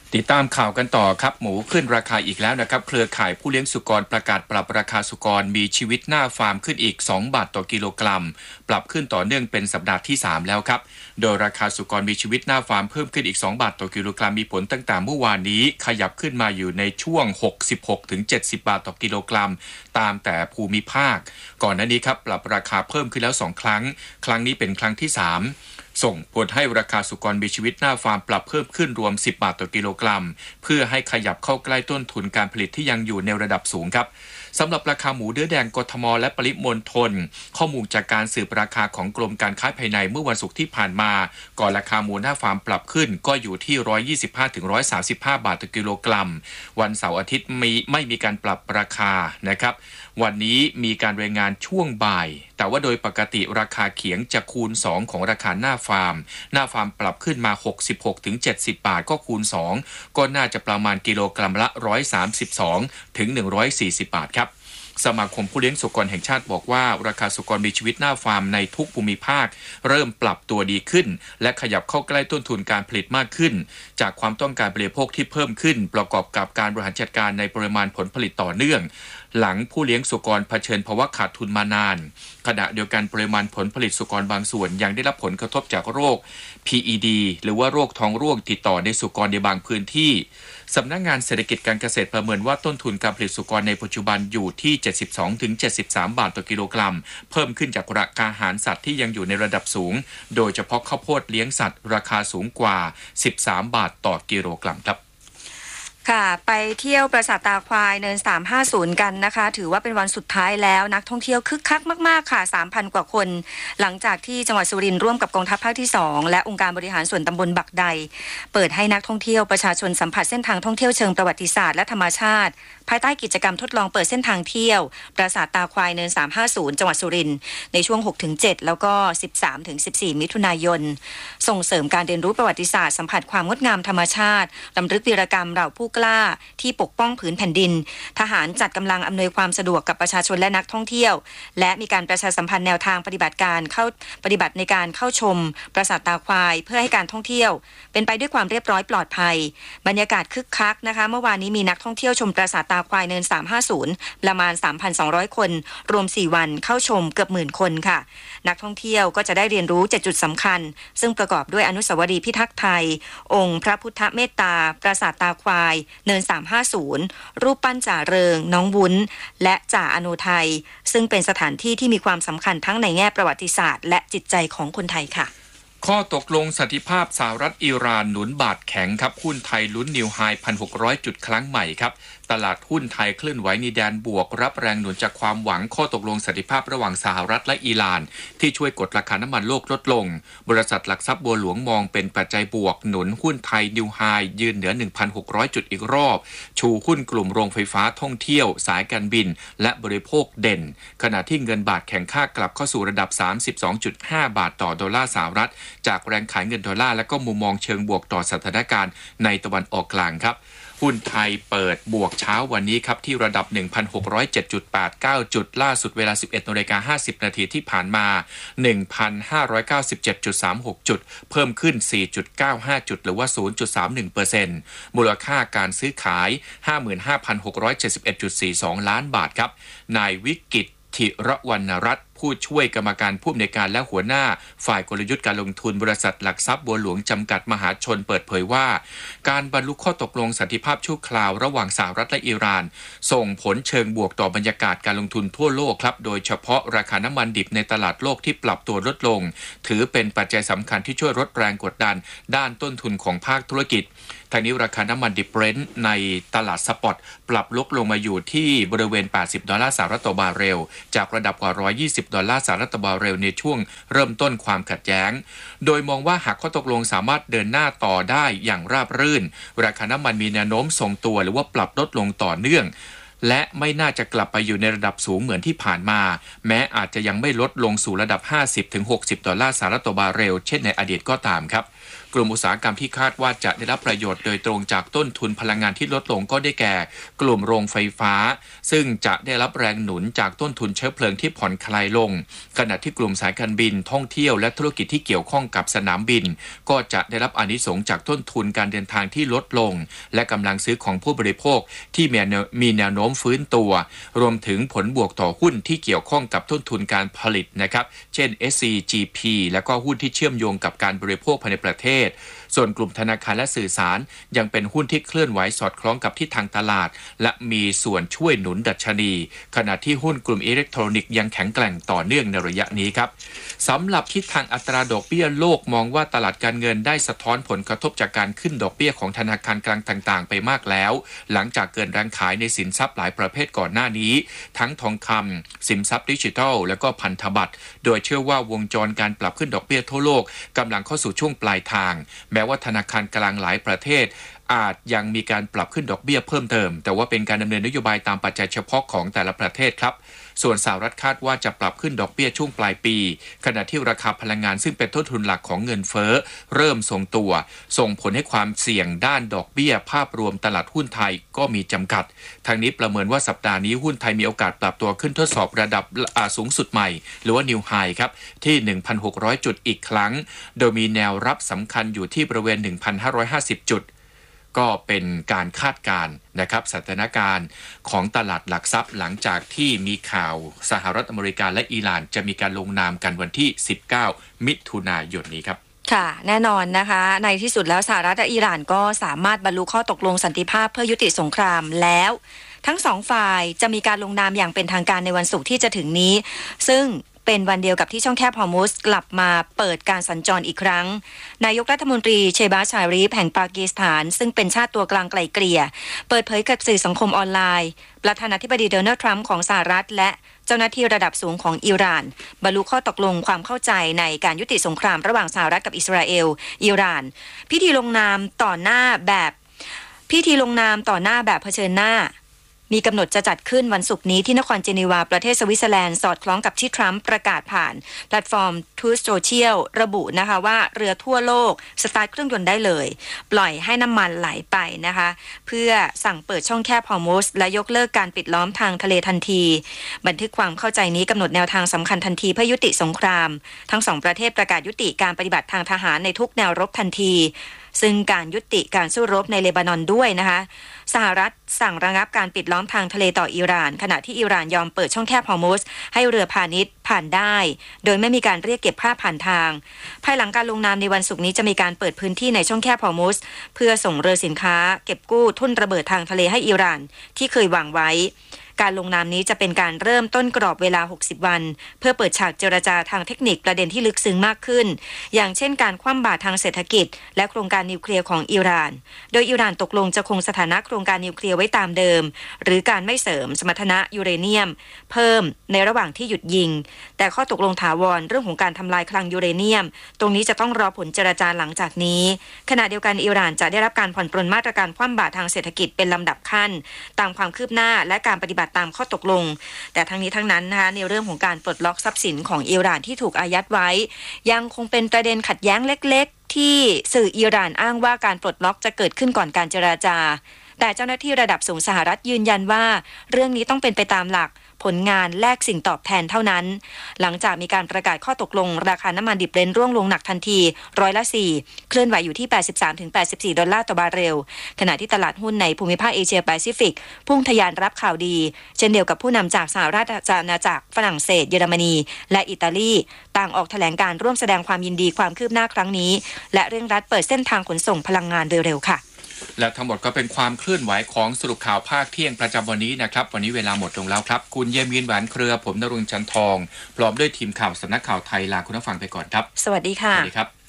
ติดตามข่าวกันต่อครับหมูขึ้นราคาอีกแล้วนะครับเครือข่ายผู้เลี้ยงสุกรประกาศปรับราคาสุกรมีชีวิตหน้าฟาร์มขึ้นอีก2 บาทต่อกิโลกรัมปรับขึ้นต่อเนื่องเป็นสัปดาห์ที่3แล้วครับโดยราคาสุกรมีชีวิตหน้าฟาร์มเพิ่มขึ้นอีก2 บาทต่อกิโลกรัมมีผลตั้งแต่เมื่อวานนี้ขยับขึ้นมาอยู่ในช่วง66 ถึง 70 บาทต่อกิโลกรัมตามแต่ภูมิภาคก่อนหน้านี้ครับปรับราคาเพิ่มขึ้นแล้ว2 ครั้งนี้เป็นครั้งที่3ส่งผลให้ราคาสุกรมีชีวิตหน้าฟาร์มปรับเพิ่มขึ้นรวม10 บาทต่อกิโลกรัมเพื่อให้ขยับเข้าใกล้ต้นทุนการผลิตที่ยังอยู่ในระดับสูงครับสำหรับราคาหมูเนื้อแดงกทมและปริมณฑลข้อมูลจากการสืบราคาของกรมการค้าภายในเมื่อวันศุกร์ที่ผ่านมาก่อนราคาหมูหน้าฟาร์มปรับขึ้นก็อยู่ที่125 ถึง 135 บาทต่อกิโลกรัมวันเสาร์อาทิตย์ไม่มีการปรับราคานะครับวันนี้มีการรายงานช่วงบ่ายแต่ว่าโดยปกติราคาเขียงจะคูณ2ของราคาหน้าฟาร์มปรับขึ้นมา66 ถึง 70 บาทก็คูณ2ก็น่าจะประมาณกิโลกรัมละ132 ถึง 140 บาทครับสมาคมผู้เลี้ยงสุกรแห่งชาติบอกว่าราคาสุกรมีชีวิตหน้าฟาร์มในทุกภูมิภาคเริ่มปรับตัวดีขึ้นและขยับเข้าใกล้ต้นทุนการผลิตมากขึ้นจากความต้องการบริโภคที่เพิ่มขึ้นประกอบกับการบริหารจัดการในปริมาณผลผลิตต่อเนื่องหลังผู้เลี้ยงสุกรเผชิญภาวะขาดทุนมานานขณะเดียวกันปริมาณผลผลิตสุกรบางส่วนยังได้รับผลกระทบจากโรค PED หรือว่าโรคท้องร่วงติดต่อในสุกรในบางพื้นที่สำนักงานเศรษฐกิจการเกษตรประเมินว่าต้นทุนการผลิตสุกรในปัจจุบันอยู่ที่72 ถึง 73 บาทต่อกิโลกรัมเพิ่มขึ้นจากราคาอาหารสัตว์ที่ยังอยู่ในระดับสูงโดยเฉพาะข้าวโพดเลี้ยงสัตว์ราคาสูงกว่า13 บาทต่อกิโลกรัมครับค่ะไปเที่ยวปราสาทตาควายเนิน350กันนะคะถือว่าเป็นวันสุดท้ายแล้วนักท่องเที่ยวคึกคักมากๆค่ะ 3,000 กว่าคนหลังจากที่จังหวัดสุรินทร์ร่วมกับกองทัพภาคที่2และองค์การบริหารส่วนตำบลบักใดเปิดให้นักท่องเที่ยวประชาชนสัมผัสเส้นทางท่องเที่ยวเชิงประวัติศาสตร์และธรรมชาติภายใต้กิจกรรมทดลองเปิดเส้นทางเที่ยวปราสาทตาควายเนิน350จังหวัดสุรินทร์ในช่วง 6-7 แล้วก็ 13-14 มิถุนายนส่งเสริมการเรียนรู้ประวัติศาสตร์สัมผัสความงดงามธรรมชาติรำลึกวีรกรรมเหล่าผู้กล้าที่ปกป้องผืนแผ่นดินทหารจัดกำลังอำนวยความสะดวกกับประชาชนและนักท่องเที่ยวและมีการประชาสัมพันธ์แนวทางปฏิบัติในการเข้าชมปราสาทตาควายเพื่อให้การท่องเที่ยวเป็นไปด้วยความเรียบร้อยปลอดภัยบรรยากาศคึกคักนะคะเมื่อวานนี้มีนักท่องเที่ยวชมปราสาทตาควายเนิน350ประมาณ 3,200 คนรวม4วันเข้าชมเกือบ10,000 คนค่ะนักท่องเที่ยวก็จะได้เรียนรู้7จุดสำคัญซึ่งประกอบด้วยอนุสาวรีย์พิทักษ์ไทยองค์พระพุทธเมตตาปราสาทตาควายเนิน350รูปปั้นจ่าเริงน้องวุ้นและจ่าอโนไทยซึ่งเป็นสถานที่ที่มีความสำคัญทั้งในแง่ประวัติศาสตร์และจิตใจของคนไทยค่ะข้อตกลงสันติภาพสหรัฐอิหร่านหนุนบาทแข็งครับหุ้นไทยลุ้นนิวไฮ 1,600 จุดครั้งใหม่ครับตลาดหุ้นไทยเคลื่อนไหวในแดนบวกรับแรงหนุนจากความหวังข้อตกลงสันติภาพระหว่างสหรัฐและอิหร่านที่ช่วยกดราคาน้ำมันโลกลดลงบริษัทหลักทรัพย์บัวหลวงมองเป็นปัจจัยบวกหนุนหุ้นไทยนิวไฮยืนเหนือ 1,600 จุดอีกรอบชูหุ้นกลุ่มโรงไฟฟ้าท่องเที่ยวสายการบินและบริโภคเด่นขณะที่เงินบาทแข็งค่ากลับเข้าสู่ระดับ 32.5 บาทต่อดอลลาร์สหรัฐจากแรงขายเงินดอลลาร์และก็มุมมองเชิงบวกต่อสถานการณ์ในตะวันออกกลางครับหุ้นไทยเปิดบวกเช้าวันนี้ครับที่ระดับ 1,607.89 จุดล่าสุดเวลา 11:50 นาทีที่ผ่านมา 1,597.36 จุดเพิ่มขึ้น 4.95 จุดหรือว่า 0.31% มูลค่าการซื้อขาย 55,671.42 ล้านบาทครับนายวิกิตร ธิรวรรณรัตน์ผู้ช่วยกรรมการผู้อำนวยการและหัวหน้าฝ่ายกลยุทธ์การลงทุนบริษัทหลักทรัพย์บัวหลวงจำกัดมหาชนเปิดเผยว่าการบรรลุข้อตกลงสันติภาพชั่วคราวระหว่างสหรัฐและอิหร่านส่งผลเชิงบวกต่อบรรยากาศการลงทุนทั่วโลกครับโดยเฉพาะราคาน้ำมันดิบในตลาดโลกที่ปรับตัวลดลงถือเป็นปัจจัยสำคัญที่ช่วยลดแรงกดดันด้านต้นทุนของภาคธุรกิจทางนี้ราคาน้ำมันดิบเบรนท์ในตลาดสปอตปรับลดลงมาอยู่ที่บริเวณ$80ต่อบาร์เรลจากระดับกว่า$120ต่อบาร์เรลในช่วงเริ่มต้นความขัดแย้งโดยมองว่าหากข้อตกลงสามารถเดินหน้าต่อได้อย่างราบรื่นราคาน้ำมันมีแนวโน้มทรงตัวหรือว่าปรับลดลงต่อเนื่องและไม่น่าจะกลับไปอยู่ในระดับสูงเหมือนที่ผ่านมาแม้อาจจะยังไม่ลดลงสู่ระดับ$50-60ต่อบาร์เรลเช่นในอดีตก็ตามครับกลุ่มอุตสาหกรรมที่คาดว่าจะได้รับประโยชน์โดยตรงจากต้นทุนพลังงานที่ลดลงก็ได้แก่กลุ่มโรงไฟฟ้าซึ่งจะได้รับแรงหนุนจากต้นทุนเชื้อเพลิงที่ผ่อนคลายลงขณะที่กลุ่มสายการบินท่องเที่ยวและธุรกิจที่เกี่ยวข้องกับสนามบินก็จะได้รับอานิสงส์จากต้นทุนการเดินทางที่ลดลงและกำลังซื้อของผู้บริโภคที่มีแนวโน้มฟื้นตัวรวมถึงผลบวกต่อหุ้นที่เกี่ยวข้องกับต้นทุนการผลิตนะครับเช่น SCGP และก็หุ้นที่เชื่อมโยงกับการบริโภคภายในประเทศส่วนกลุ่มธนาคารและสื่อสารยังเป็นหุ้นที่เคลื่อนไหวสอดคล้องกับทิศทางตลาดและมีส่วนช่วยหนุนดัชนีขณะที่หุ้นกลุ่มอิเล็กทรอนิกส์ยังแข็งแกร่งต่อเนื่องในระยะนี้ครับสำหรับทิศทางอัตราดอกเบี้ยโลกมองว่าตลาดการเงินได้สะท้อนผลกระทบจากการขึ้นดอกเบี้ยของธนาคารกลางต่างๆไปมากแล้วหลังจากเกินแรงขายในสินทรัพย์หลายประเภทก่อนหน้านี้ทั้งทองคำสินทรัพย์ดิจิทัลและก็พันธบัตรโดยเชื่อว่าวงจรการปรับขึ้นดอกเบี้ยทั่วโลกกำลังเข้าสู่ช่วงปลายทางแม้ว่าธนาคารกลางหลายประเทศอาจยังมีการปรับขึ้นดอกเบี้ยเพิ่มเติมแต่ว่าเป็นการดำเนินนโยบายตามปัจจัยเฉพาะของแต่ละประเทศครับส่วนสหรัฐคาดว่าจะปรับขึ้นดอกเบี้ยช่วงปลายปีขณะที่ราคาพลังงานซึ่งเป็นต้นทุนหลักของเงินเฟ้อเริ่มทรงตัวส่งผลให้ความเสี่ยงด้านดอกเบี้ยภาพรวมตลาดหุ้นไทยก็มีจำกัดทางนี้ประเมินว่าสัปดาห์นี้หุ้นไทยมีโอกาสปรับตัวขึ้นทดสอบระดับสูงสุดใหม่หรือว่า New High ครับที่ 1,600 จุดอีกครั้งโดยมีแนวรับสำคัญอยู่ที่บริเวณ 1,550 จุดก็เป็นการคาดการณ์นะครับสถานการณ์ของตลาดหลักทรัพย์หลังจากที่มีข่าวสหรัฐอเมริกาและอิหร่านจะมีการลงนามกันวันที่ 19 มิถุนายนนี้ครับค่ะแน่นอนนะคะในที่สุดแล้วสหรัฐและอิหร่านก็สามารถบรรลุข้อตกลงสันติภาพเพื่อยุติสงครามแล้วทั้งสองฝ่ายจะมีการลงนามอย่างเป็นทางการในวันศุกร์ที่จะถึงนี้ซึ่งเป็นวันเดียวกับที่ช่องแคบฮอร์มุซกลับมาเปิดการสัญจรอีกครั้งนายกรัฐมนตรีเชบาชารีฟแห่งปากีสถานซึ่งเป็นชาติตัวกลางไกล่เกลี่ยเปิดเผยกับสื่อสังคมออนไลน์ประธานาธิบดีโดนัลด์ทรัมป์ของสหรัฐและเจ้าหน้าที่ระดับสูงของอิหร่านบรรลุข้อตกลงความเข้าใจในการยุติสงครามระหว่างสหรัฐกับอิสราเอลอิหร่านพิธีลงนามต่อหน้าแบบเผชิญหน้ามีกำหนดจะจัดขึ้นวันศุกร์นี้ที่นครเจนีวาประเทศสวิตเซอร์แลนด์สอดคล้องกับที่ทรัมป์ประกาศผ่านแพลตฟอร์ม Truth Social ระบุนะคะว่าเรือทั่วโลกสตาร์ทเครื่องยนต์ได้เลยปล่อยให้น้ำมันไหลไปนะคะเพื่อสั่งเปิดช่องแคบฮอร์มุซและยกเลิกการปิดล้อมทางทะเลทันทีบันทึกความเข้าใจนี้กำหนดแนวทางสำคัญทันทีเพื่อยุติสงครามทั้งสองประเทศประกาศยุติการปฏิบัติทางทหารในทุกแนวรบทันทีซึ่งการยุติการสู้รบในเลบานอนด้วยนะคะสหรัฐสั่งระงับการปิดล้อมทางทะเลต่ออิหร่านขณะที่อิหร่านยอมเปิดช่องแคบฮอร์มุซให้เรือพาณิชย์ผ่านได้โดยไม่มีการเรียกเก็บค่าผ่านทางภายหลังการลงนามในวันศุกร์นี้จะมีการเปิดพื้นที่ในช่องแคบฮอร์มุซเพื่อส่งเรือสินค้าเก็บกู้ทุ่นระเบิดทางทะเลให้อิหร่านที่เคยวางไว้การลงนามนี้จะเป็นการเริ่มต้นกรอบเวลา60วันเพื่อเปิดฉากเจรจาทางเทคนิคประเด็นที่ลึกซึ้งมากขึ้นอย่างเช่นการคว่ำบาตรทางเศรษฐกิจและโครงการนิวเคลียร์ของอิหร่านโดยอิหร่านตกลงจะคงสถานะโครงการนิวเคลียร์ไว้ตามเดิมหรือการไม่เสริมสมรรถนะยูเรเนียมเพิ่มในระหว่างที่หยุดยิงแต่ข้อตกลงถาวรเรื่องของการทำลายคลังยูเรเนียมตรงนี้จะต้องรอผลเจรจาหลังจากนี้ขณะเดียวกันอิหร่านจะได้รับการผ่อนปรนมาตรการคว่ำบาตรทางเศรษฐกิจเป็นลำดับขั้นตามความคืบหน้าและการปฏิบัติตามข้อตกลงแต่ทั้งนี้ทั้งนั้นนะคะในเรื่องของการปลดล็อกทรัพย์สินของอิหร่านที่ถูกอายัดไว้ยังคงเป็นประเด็นขัดแย้งเล็กๆที่สื่ออิหร่านอ้างว่าการปลดล็อกจะเกิดขึ้นก่อนการเจรจาแต่เจ้าหน้าที่ระดับสูงสหรัฐยืนยันว่าเรื่องนี้ต้องเป็นไปตามหลักผลงานแลกสิ่งตอบแทนเท่านั้นหลังจากมีการประกาศข้อตกลงราคาน้ำมันดิบเบรนท์ร่วงลงหนักทันที4%เคลื่อนไหวอยู่ที่ 83-84 ดอลลาร์ต่อบาร์เรลขณะที่ตลาดหุ้นในภูมิภาคเอเชียแปซิฟิกพุ่งทะยานรับข่าวดีเช่นเดียวกับผู้นำจากสหราชอาณาจักรฝรั่งเศสเยอรมนีและอิตาลีต่างออกแถลงการร่วมแสดงความยินดีความคืบหน้าครั้งนี้และเร่งรัดเปิดเส้นทางขนส่งพลังงานโดยเร็วค่ะและทั้งหมดก็เป็นความเคลื่อนไหวของสรุปข่าวภาคเที่ยงประจำวันนี้นะครับวันนี้เวลาหมดลงแล้วครับคุณเยี่ยมยินหวานเครือผมณรงค์จันทองพร้อมด้วยทีมข่าวสำนักข่าวไทยลาคุณผู้ฟังไปก่อนครับสวัสดีค่ะสวัสดีครับ